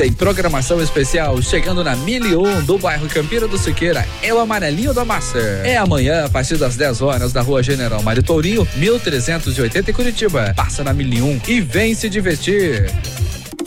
Tem programação especial chegando na 1001 do bairro Campina do Siqueira. É o Amarelinho da Massa. É amanhã, a partir das 10 horas, na Rua General Mário Tourinho, 1380 em Curitiba. Passa na 1001 e vem se divertir.